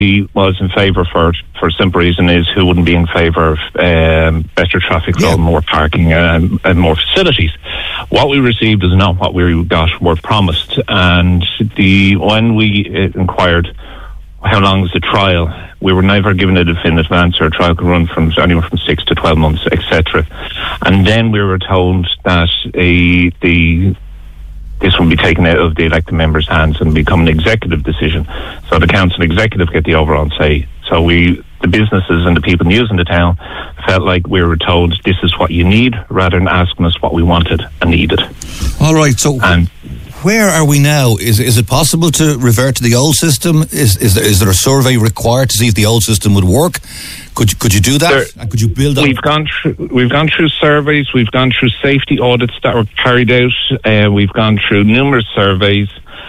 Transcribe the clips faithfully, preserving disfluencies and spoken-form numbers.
he was in favour for it, for a simple reason is who wouldn't be in favour of um, better traffic flow, yeah. more parking and, and more facilities. What we received is not what we got, were promised. And the when we inquired how long is the trial, we were never given a definitive answer. A trial could run from anywhere from six to twelve months, et cetera. And then we were told that a, the this will be taken out of the elected members' hands and become an executive decision. So the council executive get the overall say. So we, the businesses and the people using the town, felt like we were told this is what you need, rather than asking us what we wanted and needed. All right. So. And where are we now? Is is it possible to revert to the old system? Is is there, is there a survey required to see if the old system would work? Could you, could you do that? There, and could you build up? We've gone through we've gone through surveys. We've gone through safety audits that were carried out. Uh, we've gone through numerous surveys,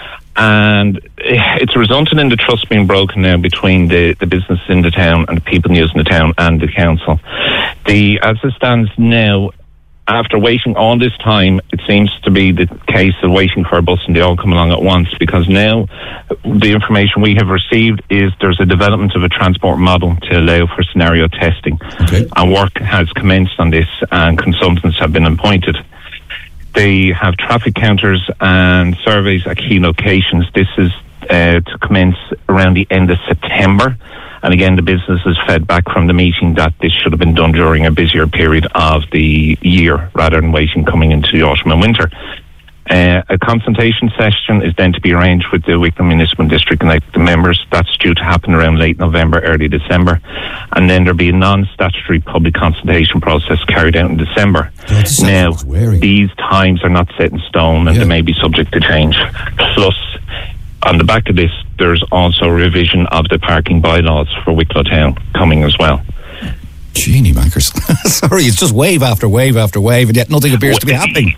and it's resulted in the trust being broken now between the the businesses in the town and the people using the town and the council. The as it stands now, after waiting all this time, it seems to be the case of waiting for a bus and they all come along at once, because now the information we have received is there's a development of a transport model to allow for scenario testing. Okay. And work has commenced on this and consultants have been appointed. They have traffic counters and surveys at key locations. This is uh, to commence around the end of September. And again, the business has fed back from the meeting that this should have been done during a busier period of the year rather than waiting coming into the autumn and winter. Uh, a consultation session is then to be arranged with the Wicklow Municipal District and like the members. That's due to happen around late November, early December. And then there'll be a non-statutory public consultation process carried out in December. Now, these times are not set in stone and yeah. they may be subject to change. Plus, on the back of this, there's also a revision of the parking bylaws for Wicklow Town coming as well. Genie makers. Sorry, it's just wave after wave after wave, and yet nothing appears to be happening.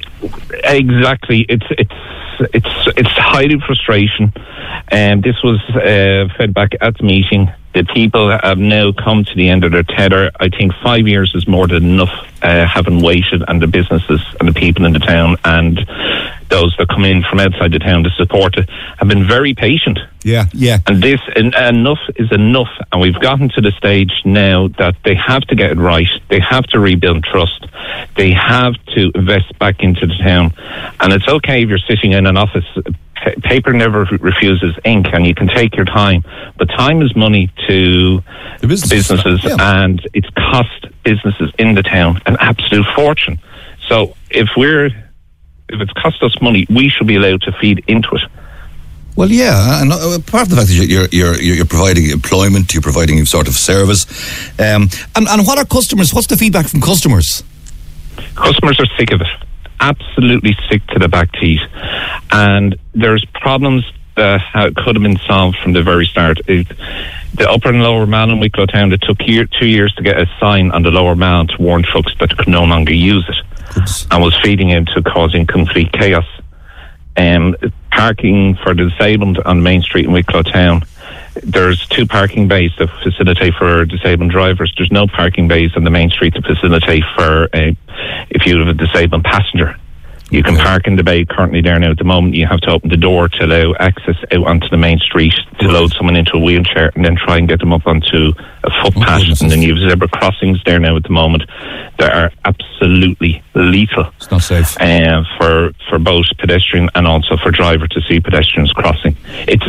Exactly. It's it's it's it's highly frustration. And this was uh, fed back at the meeting. The people have now come to the end of their tether. I think five years is more than enough, uh, having waited, and the businesses and the people in the town and those that come in from outside the town to support it have been very patient. Yeah, yeah. And this, en- enough is enough. And we've gotten to the stage now that they have to get it right. They have to rebuild trust. They have to invest back into the town. And it's okay if you're sitting in an office. P- paper never refuses ink, and you can take your time. But time is money to the businesses, businesses yeah. and it's cost businesses in the town an absolute fortune. So if we're if it's cost us money, we should be allowed to feed into it. Well, yeah, and part of the fact that you're you're you're providing employment, you're providing sort of service, um, and and what are customers? What's the feedback from customers? Customers are sick of it, absolutely sick to the back teeth, and there's problems that ha- could have been solved from the very start. It, the upper and lower mall in Wicklow Town, it took year, two years to get a sign on the lower mall to warn trucks that could no longer use it. Oops. And was feeding into causing complete chaos. Um, parking for the disabled on Main Street in Wicklow Town, there's two parking bays that facilitate for disabled drivers. There's no parking bays on the Main Street to facilitate for a, if you have a disabled passenger. You can park in the bay currently there now. At the moment, you have to open the door to allow access out onto the main street to load someone into a wheelchair and then try and get them up onto a footpath. Oh, and then you have zebra crossings there now at the moment that are absolutely lethal. It's not safe. Uh, for, for both pedestrian and also for driver to see pedestrians crossing. It's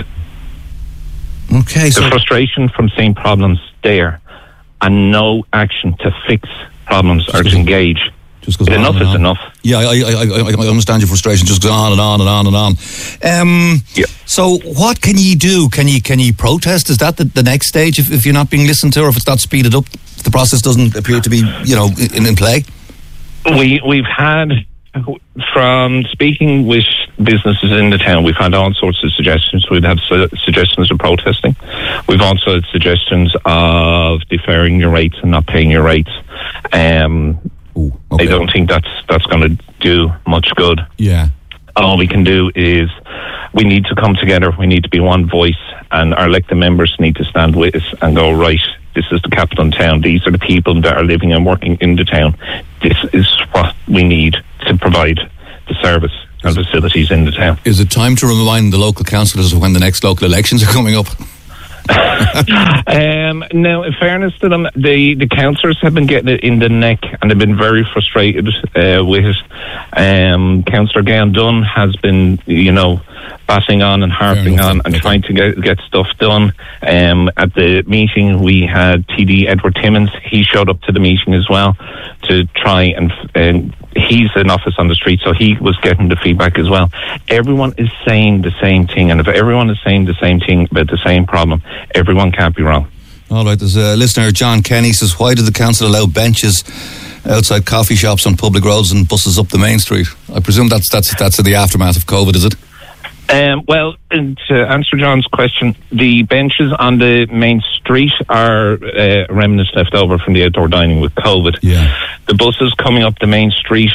okay. The so frustration from seeing problems there and no action to fix problems or to engage. Just goes enough on is on. enough. Yeah, I, I, I, I understand your frustration. Just goes on and on and on and on. Um, yeah. So, what can you do? Can you can you protest? Is that the, the next stage? If, if you're not being listened to, or if it's not speeded up, if the process doesn't appear to be, you know, in, in play. We we've had, from speaking with businesses in the town, we've had all sorts of suggestions. We'd have su- suggestions of protesting. We've also had suggestions of deferring your rates and not paying your rates. Um. Ooh, okay. I don't think that's that's going to do much good. Yeah. All we can do is we need to come together. We need to be one voice, and our elected members need to stand with us and go, right, this is the capital town. These are the people that are living and working in the town. This is what we need to provide the service and facilities in the town. Is it time to remind the local councillors of when the next local elections are coming up? um, now, in fairness to them, the, the councillors have been getting it in the neck and they've been very frustrated uh, with it. Um, Councillor Gail Dunn has been, you know, battling on and harping on and okay. trying to get, get stuff done. Um, at the meeting, we had T D Edward Timmins. He showed up to the meeting as well to try and... and he's an office on the street, so he was getting the feedback as well. Everyone is saying the same thing, and if everyone is saying the same thing about the same problem, everyone can't be wrong. All right, there's a listener, John Kenny, says, why did the council allow benches outside coffee shops on public roads and buses up the main street? I presume that's that's that's in the aftermath of COVID, is it? Um, well, to answer John's question, the benches on the main street are uh, remnants left over from the outdoor dining with COVID. Yeah. The buses coming up the main street,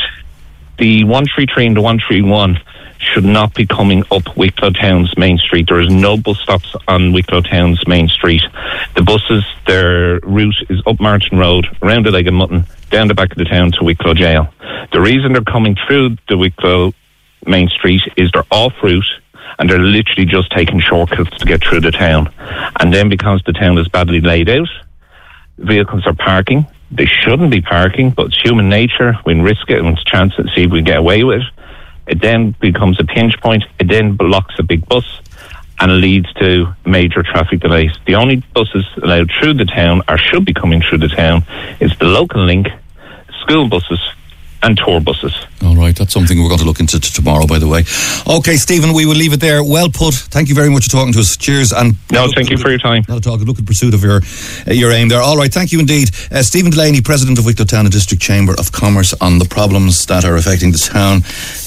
the one three three and the one three one should not be coming up Wicklow Town's main street. There is no bus stops on Wicklow Town's main street. The buses, their route is up Martin Road, around the Leg of Mutton, down the back of the town to Wicklow Jail. The reason they're coming through the Wicklow main street is they're off route and they're literally just taking shortcuts to get through the town. And then because the town is badly laid out, vehicles are parking. They shouldn't be parking, but it's human nature. We risk it and it's a chance to see if we get away with it. It then becomes a pinch point. It then blocks a big bus and it leads to major traffic delays. The only buses allowed through the town, or should be coming through the town, is the local link, school buses and tour buses. All right, that's something we're going to look into t- tomorrow, by the way. Okay, Stephen, we will leave it there. Well put. Thank you very much for talking to us. Cheers. And no, look, thank you for your time. Not at all. Good luck in pursuit of your uh, your aim there. All right, thank you indeed. Uh, Stephen Delaney, President of Wicklow Town and District Chamber of Commerce, on the problems that are affecting the town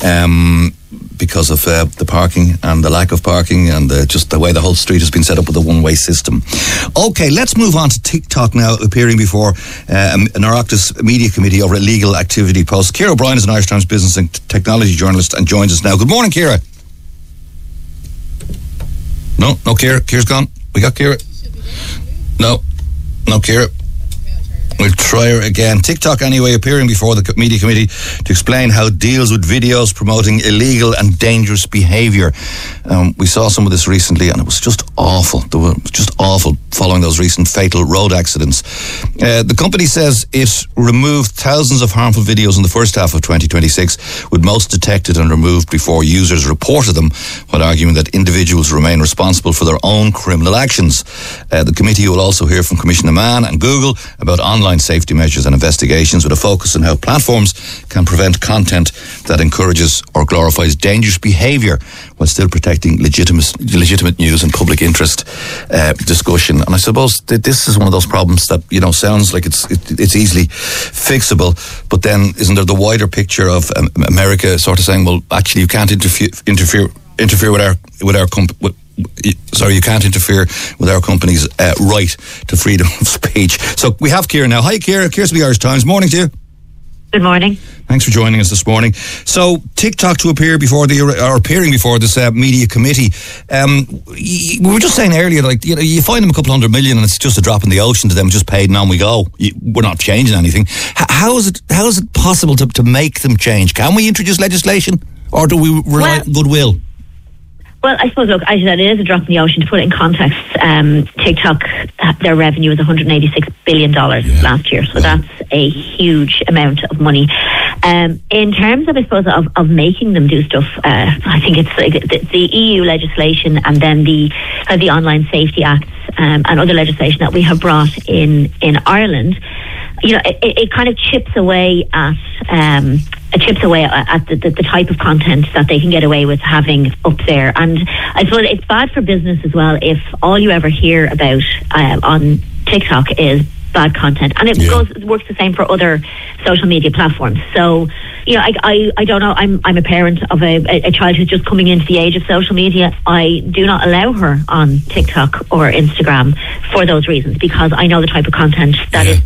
um, because of uh, the parking and the lack of parking and uh, just the way the whole street has been set up with a one-way system. Okay, let's move on to TikTok now, appearing before uh, an Oireachtas Media Committee over illegal activity posts. Ciara O'Brien is an Irish Times business and technology journalist and joins us now. Good morning, Ciara. No, no, Ciara. Ciara's gone. We got Ciara. No, no, Ciara. We'll try her again. TikTok, anyway, appearing before the media committee to explain how it deals with videos promoting illegal and dangerous behaviour. Um, we saw some of this recently and it was just awful. It was just awful following those recent fatal road accidents. Uh, the company says it removed thousands of harmful videos in the first half of twenty twenty-six, with most detected and removed before users reported them, while arguing that individuals remain responsible for their own criminal actions. Uh, the committee will also hear from Commissioner Mann and Google about online Online safety measures and investigations, with a focus on how platforms can prevent content that encourages or glorifies dangerous behaviour while still protecting legitimate legitimate news and public interest uh, discussion. And I suppose that this is one of those problems that, you know, sounds like it's it, it's easily fixable, but then isn't there the wider picture of um, America sort of saying, well, actually you can't interfere interfere interfere with our with our comp- with, Sorry, you can't interfere with our company's uh, right to freedom of speech. So we have Ciara now. Hi, Ciara. Ciara's from the Irish Times. Morning to you. Good morning. Thanks for joining us this morning. So, TikTok to appear before the or appearing before this uh, media committee. Um, we were just saying earlier, like, you know, you find them a couple hundred million, and it's just a drop in the ocean to them. Just paid and on we go. We're not changing anything. H- how is it? How is it possible to, to make them change? Can we introduce legislation, or do we rely on goodwill? Well, I suppose, look, I said it is a drop in the ocean. To put it in context, um, TikTok, their revenue was one hundred eighty-six billion dollars yeah. last year. So yeah. that's a huge amount of money. Um, in terms of, I suppose, of, of making them do stuff, uh, I think it's like the, the E U legislation and then the uh, the Online Safety Acts um, and other legislation that we have brought in, in Ireland. You know, it, it kind of chips away at... Um, It chips away at the, the, the type of content that they can get away with having up there. And I suppose it's bad for business as well if all you ever hear about uh, on TikTok is bad content. And it yeah. goes it works the same for other social media platforms. So, you know, I, I, I don't know, I'm I'm a parent of a, a child who's just coming into the age of social media. I do not allow her on TikTok or Instagram for those reasons, because I know the type of content that yeah. is that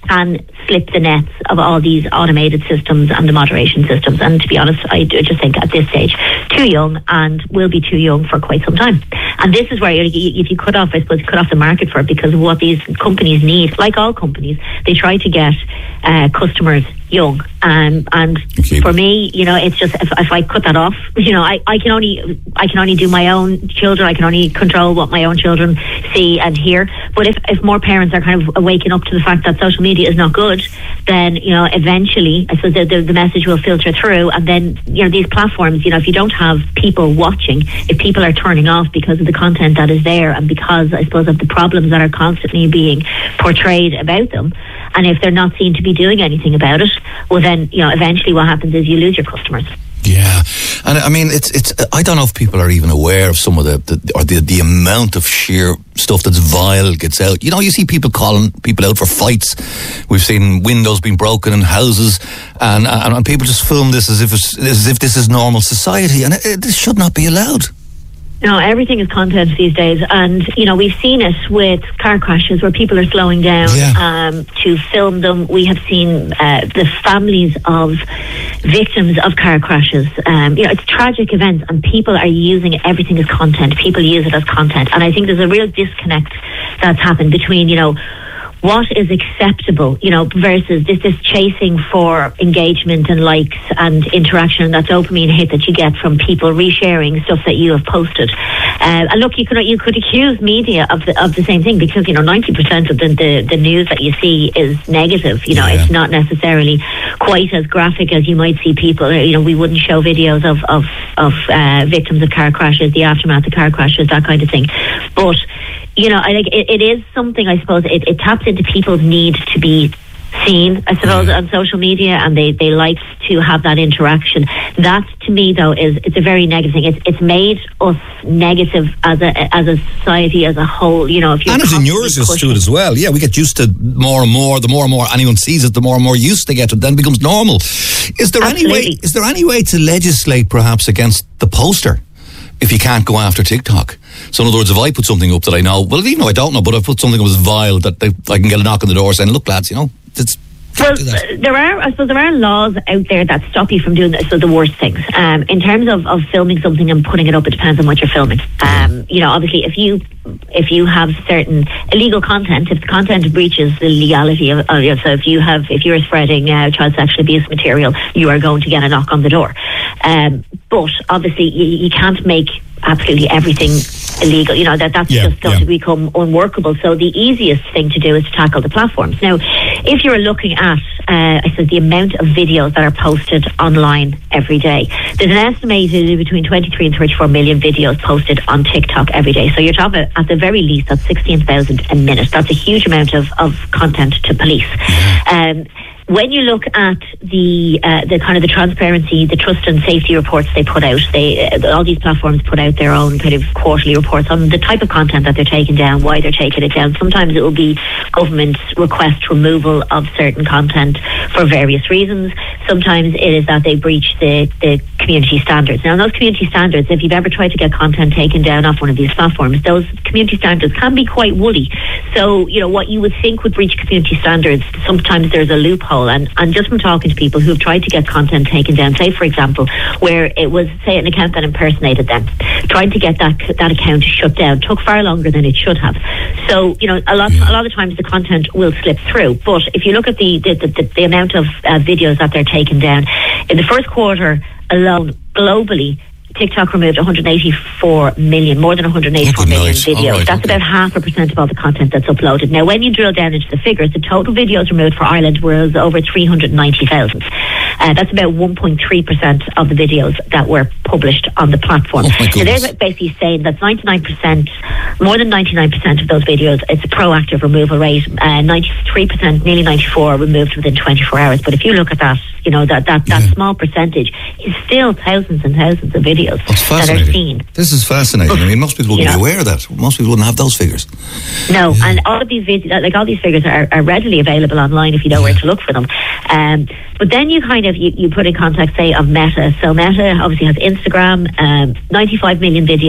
can slip the nets of all these automated systems and the moderation systems. And to be honest, I do just think at this stage, too young, and will be too young for quite some time. And this is where, if you cut off, I suppose, cut off the market for it, because of what these companies need, like all companies, they try to get uh, customers young. Um, and okay. for me, you know, it's just, if, if I cut that off, you know, I, I can only I can only do my own children. I can only control what my own children see and hear. But if, if more parents are kind of waking up to the fact that social media is not good, then, you know, eventually, I suppose the, the, the message will filter through. And then, you know, these platforms, you know, if you don't have people watching, if people are turning off because of the content that is there, and because, I suppose, of the problems that are constantly being portrayed about them, and if they're not seen to be doing anything about it, well then, you know, eventually what happens is you lose your customers. Yeah, and I mean, it's it's. I don't know if people are even aware of some of the, the or the the amount of sheer stuff that's vile gets out. You know, you see people calling people out for fights. We've seen windows being broken in houses, and and, and people just film this as if it's, as if this is normal society, and it, it, this should not be allowed. No, everything is content these days, and you know, we've seen it with car crashes where people are slowing down yeah. um, to film them. We have seen uh, the families of victims of car crashes. Um, you know, it's tragic events, and people are using everything as content. People use it as content, and I think there's a real disconnect that's happened between, you know, what is acceptable, you know, versus this this chasing for engagement and likes and interaction, and that dopamine hit that you get from people resharing stuff that you have posted. Uh, and look, you could you could accuse media of the of the same thing, because, you know, ninety percent of the, the the news that you see is negative. You know, yeah. It's not necessarily quite as graphic as you might see people. You know, we wouldn't show videos of of of uh, victims of car crashes, the aftermath of car crashes, that kind of thing. But, you know, I think it, it is something, I suppose, it, it taps into people's need to be seen, I suppose, on social media, and they, they like to have that interaction. That, to me, though, is it's a very negative thing. It's it's made us negative as a as a society as a whole. You know, if you and it inures us to it as well. Yeah, we get used to more and more. The more and more anyone sees it, the more and more used they get to it. Then it becomes normal. Is there Absolutely. any way? Is there any way to legislate, perhaps, against the poster, if you can't go after TikTok? So in other words, if I put something up that I know, well, even though I don't know, but I put something that was vile, that they, I can get a knock on the door saying, look, lads, you know, it's... Well, there are, I suppose, there are laws out there that stop you from doing the, so the worst things. Um, in terms of, of filming something and putting it up, it depends on what you're filming. Um, you know, obviously, if you if you have certain illegal content, if the content breaches the legality of, uh, so if you have, if you're spreading uh, child sexual abuse material, you are going to get a knock on the door. Um, but obviously, you, you can't make absolutely everything illegal. You know, that that's yeah, just going yeah. to become unworkable. So the easiest thing to do is to tackle the platforms. Now, if you're looking at, uh, I suppose, the amount of videos that are posted online every day, there's an estimated between twenty-three and thirty-four million videos posted on TikTok every day. So you're talking about, at the very least, that's sixteen thousand a minute. That's a huge amount of, of content to police. Um, When you look at the uh, the kind of the transparency, the trust and safety reports they put out, they uh, all these platforms put out their own kind of quarterly reports on the type of content that they're taking down, why they're taking it down. Sometimes it will be government request removal of certain content for various reasons. Sometimes it is that they breach the, the community standards. Now, those community standards, if you've ever tried to get content taken down off one of these platforms, those community standards can be quite woolly. So, you know, what you would think would breach community standards, sometimes there's a loophole. And, and just from talking to people who've tried to get content taken down, say, for example, where it was, say, an account that impersonated them, trying to get that that account shut down took far longer than it should have. So, you know, a lot a lot of times the content will slip through. But if you look at the the, the, the amount of uh, videos that they're taking down, in the first quarter alone, globally, TikTok removed one hundred eighty-four million, more than one hundred eighty-four oh, million nice. videos. Right, that's okay. about half a percent of all the content that's uploaded. Now, when you drill down into the figures, the total videos removed for Ireland was over three hundred ninety thousand. Uh, that's about one point three percent of the videos that were published on the platform. Oh, so they're basically saying that ninety-nine percent, more than ninety-nine percent of those videos, it's a proactive removal rate. Uh, ninety-three percent, nearly ninety-four, removed within twenty-four hours. But if you look at that, you know, that, that, that yeah. small percentage is still thousands and thousands of videos that are seen. This is fascinating. I mean, most people wouldn't Yeah. be aware of that. Most people wouldn't have those figures. No, Yeah. and all of these videos, like all these figures are, are readily available online if you know Yeah. where to look for them. Um, but then you kind of, you, you put in context, say, of Meta. So Meta obviously has Instagram, um, ninety-five million videos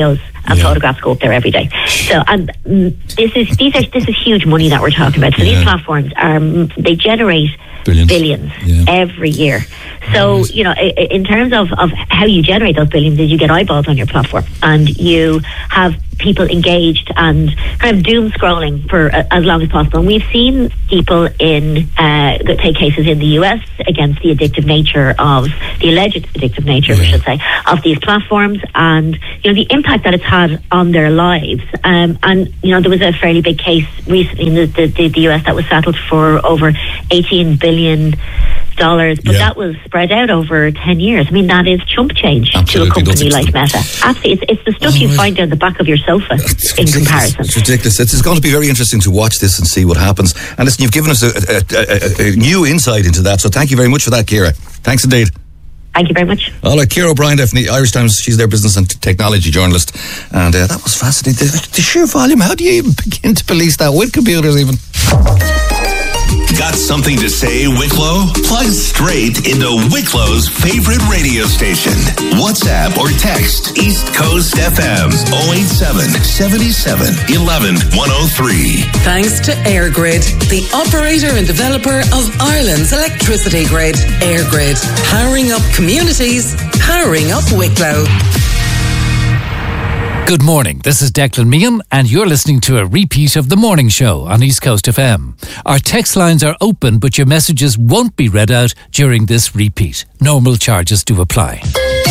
and Yeah. photographs go up there every day. So, and mm, this is these are this is huge money that we're talking about. So Yeah. these platforms are mm, they generate Billions. billions Yeah. every year. So, you know, i- i- in terms of, of how you generate those billions is you get eyeballs on your platform and you have people engaged and kind of doom scrolling for uh, as long as possible. And we've seen people in uh, take cases in the U S against the addictive nature of the alleged addictive nature, Yeah. we should say, of these platforms, and you know the impact that it's had on their lives. Um, and you know there was a fairly big case recently in the, the, the, the U S that was settled for over eighteen billion dollars, but Yeah. that was spread out over ten years. I mean, that is chump change Absolutely, to a company don't like think Meta. Absolutely, it's, it's the stuff Oh, you right. find down the back of your sofa It's in ridiculous. comparison. It's ridiculous. It's, it's going to be very interesting to watch this and see what happens. And listen, you've given us a, a, a, a, a new insight into that, so thank you very much for that, Ciara. Thanks indeed. Thank you very much. All right, Ciara O'Brien from the Irish Times. She's their business and technology journalist. And uh, that was fascinating. The, the sheer volume, how do you even begin to police that with computers even? Got something to say, Wicklow? Plug straight into Wicklow's favorite radio station. WhatsApp or text East Coast F M oh eight seven, seven seven, one one, one oh three. Thanks to Airgrid, the operator and developer of Ireland's electricity grid. Airgrid, powering up communities, powering up Wicklow. Good morning, this is Declan Meehan and you're listening to a repeat of The Morning Show on East Coast F M. Our text lines are open but your messages won't be read out during this repeat. Normal charges do apply.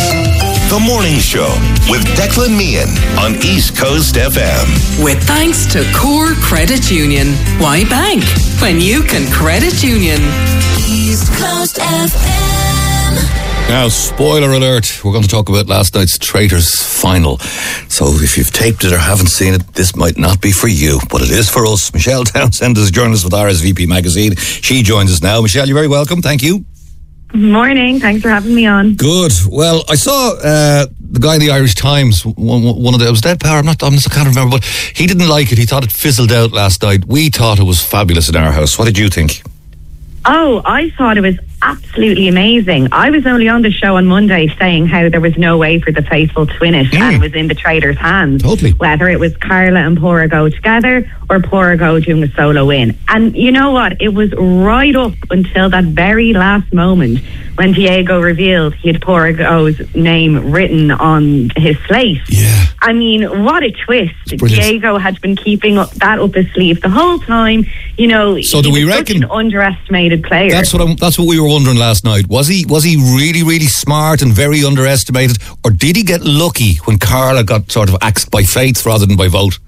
The Morning Show with Declan Meehan on East Coast F M. With thanks to Core Credit Union. Why bank when you can credit union? East Coast F M. Now, spoiler alert, we're going to talk about last night's Traitors final. So if you've taped it or haven't seen it, this might not be for you, but it is for us. Michelle Townsend is a journalist with R S V P magazine. She joins us now. Michelle, you're very welcome. Thank you. Morning. Thanks for having me on. Good. Well, I saw uh, the guy in the Irish Times, one, one of the, it was Dead Power, I'm not, I'm not, I can't remember, but he didn't like it. He thought it fizzled out last night. We thought it was fabulous in our house. What did you think? Oh, I thought it was absolutely amazing. I was only on the show on Monday saying how there was no way for the faithful to win it, Mm. and it was in the Traitors' hands. Totally. Whether it was Carla and Porago together or Porago doing a solo win. And you know what? It was right up until that very last moment when Diego revealed he had Porago's name written on his slate. Yeah. I mean, what a twist. Brilliant. Diego had been keeping up that up his sleeve the whole time. You know, So do he we was reckon- such an underestimated player. That's what I'm, that's what we were wondering last night. Was he was he really really smart and very underestimated, or did he get lucky when Carla got sort of axed by faith rather than by vote?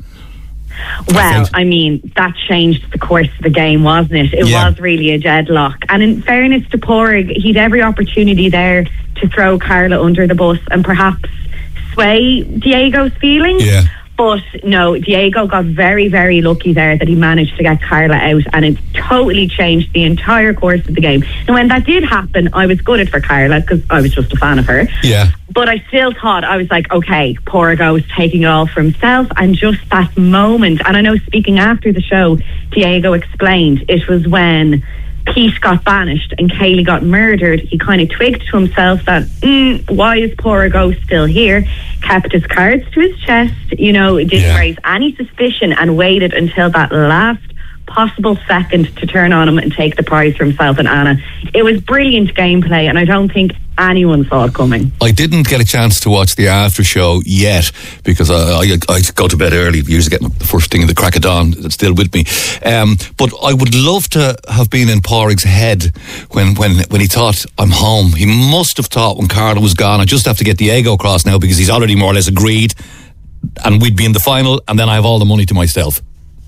Well, I mean, that changed the course of the game, wasn't it? It Yeah. was really a deadlock. And in fairness to Porrig, he'd every opportunity there to throw Carla under the bus and perhaps sway Diego's feelings. Yeah. But no, Diego got very, very lucky there that he managed to get Carla out, and it totally changed the entire course of the game. And when that did happen, I was gutted for Carla because I was just a fan of her. Yeah. But I still thought, I was like, okay, Porago is taking it all for himself, and just that moment. And I know speaking after the show, Diego explained it was when Pete got banished and Kaylee got murdered. He kind of twigged to himself that, mm, why is Porago still here? Kept his cards to his chest, you know, didn't Yeah. raise any suspicion, and waited until that last possible second to turn on him and take the prize for himself and Anna. It was brilliant gameplay, and I don't think anyone saw it coming. I didn't get a chance to watch the after show yet because I, I, I go to bed early. Usually getting up the first thing in the crack of dawn. It's still with me. Um, but I would love to have been in Porrig's head when, when, when he thought, I'm home. He must have thought when Carla was gone, I just have to get Diego across now because he's already more or less agreed and we'd be in the final and then I have all the money to myself.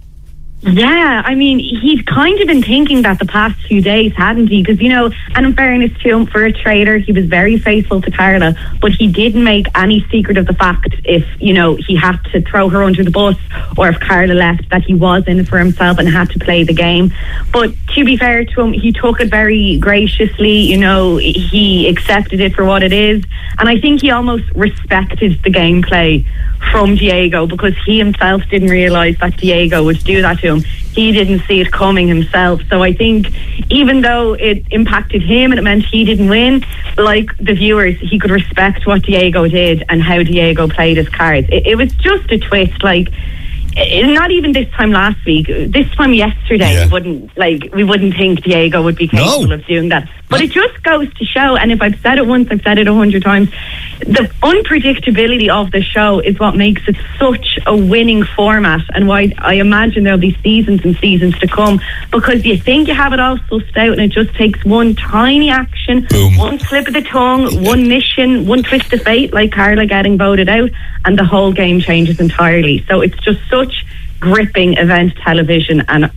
Yeah, I mean, he'd kind of been thinking that the past few days, hadn't he? Because, you know, and in fairness to him, for a trader, he was very faithful to Carla, but he didn't make any secret of the fact if, you know, he had to throw her under the bus or if Carla left, that he was in it for himself and had to play the game. But to be fair to him, he took it very graciously, you know, he accepted it for what it is. And I think he almost respected the gameplay from Diego because he himself didn't realise that Diego would do that to to him. He didn't see it coming himself. So I think even though it impacted him and it meant he didn't win, like the viewers, he could respect what Diego did and how Diego played his cards. It, it was just a twist, like, it, not even this time last week, this time yesterday, Yeah. we wouldn't like we wouldn't think Diego would be capable No. of doing that. But it just goes to show, and if I've said it once, I've said it a hundred times, the unpredictability of the show is what makes it such a winning format, and why I imagine there'll be seasons and seasons to come, because you think you have it all sussed out, and it just takes one tiny action, Boom. one slip of the tongue, one mission, one twist of fate, like Carla getting voted out, and the whole game changes entirely. So it's just such gripping event television, and